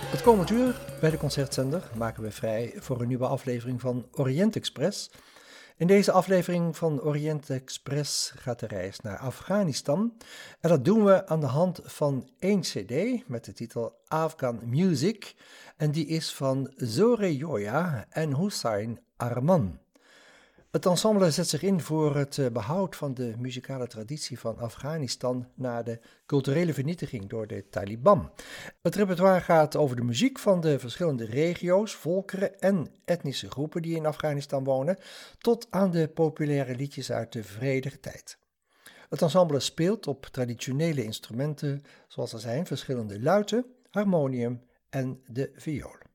Het komend uur bij de Concertzender maken we vrij voor een nieuwe aflevering van Orient Express. In deze aflevering van Orient Express gaat de reis naar Afghanistan. En dat doen we aan de hand van één cd met de titel Afghan Music. En die is van Zohreh Joya en Hussain Arman. Het ensemble zet zich in voor het behoud van de muzikale traditie van Afghanistan na de culturele vernietiging door de Taliban. Het repertoire gaat over de muziek van de verschillende regio's, volkeren en etnische groepen die in Afghanistan wonen, tot aan de populaire liedjes uit de vredige tijd. Het ensemble speelt op traditionele instrumenten zoals er zijn verschillende luiten, harmonium en de viool.